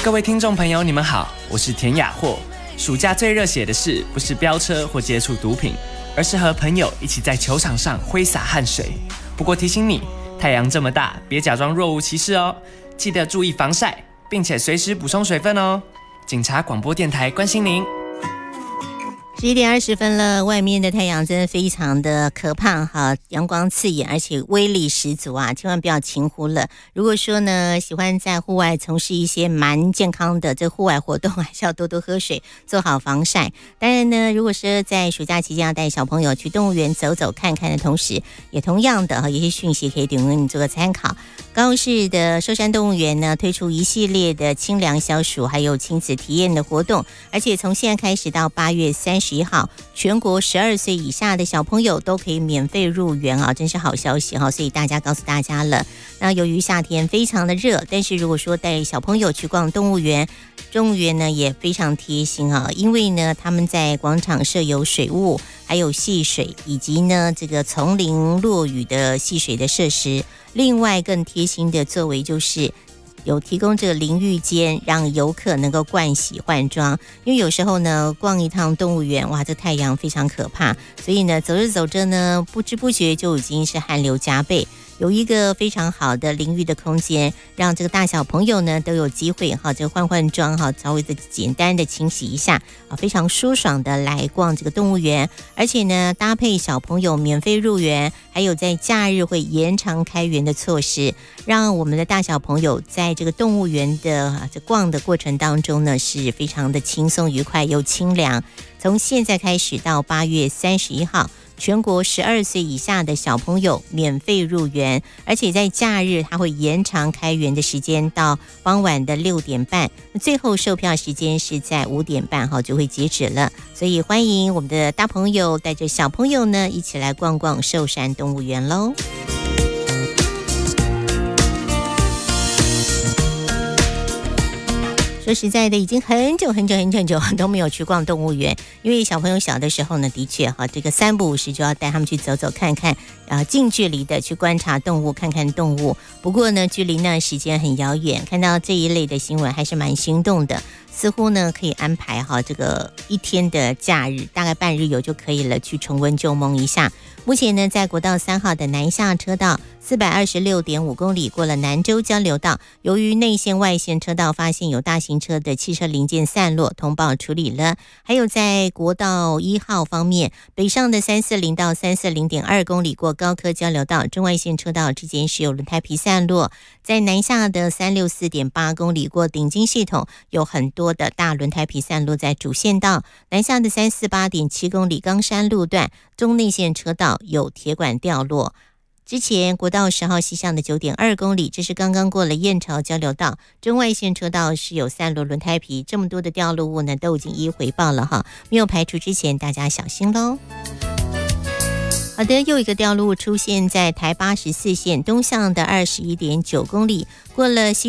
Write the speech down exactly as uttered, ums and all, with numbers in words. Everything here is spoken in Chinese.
各位听众朋友，你们好，我是田雅霍。暑假最热血的事，不是飙车或接触毒品，而是和朋友一起在球场上挥洒汗水。不过提醒你，太阳这么大，别假装若无其事哦。记得注意防晒，并且随时补充水分哦。警察广播电台关心您。 十一点二十分了，外面的太阳真的非常的可怕哈，阳光刺眼，而且威力十足啊，千万不要轻忽了。如果说呢，喜欢在户外从事一些蛮健康的这户外活动，还是要多多喝水，做好防晒。当然呢，如果是在暑假期间要带小朋友去动物园走走看看的同时，也同样的有些讯息可以提供你做个参考。高雄市的寿山动物园呢，推出一系列的清凉消暑还有亲子体验的活动，而且从现在开始到八月三十一号，全国十二岁以下的小朋友都可以免费入园啊，真是好消息哈！所以大家告诉大家了，那由于夏天非常的热，但是如果说带小朋友去逛动物园，动物园呢也非常贴心啊，因为呢他们在广场设有水雾，还有戏水，以及呢这个丛林落雨的戏水的设施。另外更贴心的作为就是有提供这个淋浴间，让游客能够盥洗换装。因为有时候呢，逛一趟动物园，哇，这太阳非常可怕，所以呢，走着走着呢，不知不觉就已经是汗流浃背。有一个非常好的淋浴的空间，让这个大小朋友呢都有机会哈，这换换装哈，稍微的简单的清洗一下啊，非常舒爽的来逛这个动物园。而且呢，搭配小朋友免费入园，还有在假日会延长开园的措施，让我们的大小朋友在这个动物园的这逛的过程当中呢，是非常的轻松愉快又清凉。从现在开始到八月三十一号。全国十二岁以下的小朋友免费入园，而且在假日它会延长开园的时间到傍晚的六点半，最后售票时间是在五点半哈就会截止了。所以欢迎我们的大朋友带着小朋友呢一起来逛逛寿山动物园喽。说实在的，已经很久很久很久很久都没有去逛动物园，因为小朋友小的时候呢，的确哈，这个三不五时就要带他们去走走看看，啊，近距离的去观察动物，看看动物。不过呢，距离那时间很遥远，看到这一类的新闻还是蛮心动的。似乎呢可以安排哈这个一天的假日，大概半日游就可以了，去重温旧梦一下。目前呢，在国道三号的南下车道四百二十六点五公里过了南州交流道，由于内线外线车道发现有大型车的汽车零件散落，通报处理了。还有在国道一号方面，北上的三四零到三四零点二公里过高科交流道中外线车道之间是有轮胎皮散落，在南下的三六四点八公里过顶金系统有很多的大轮胎皮散落在主线道，南下的三四八点七公里冈山路段中内线车道有铁管掉落。之前国道十号西向的九点二公里，这是刚刚过了燕巢交流道，中外线车道是有散落轮胎皮，这么多的掉落物呢，都已经一一回报了哈，没有排除之前，大家小心喽。好的，又一个掉落物出现在台八十四线东向的二十一点九公里，过了西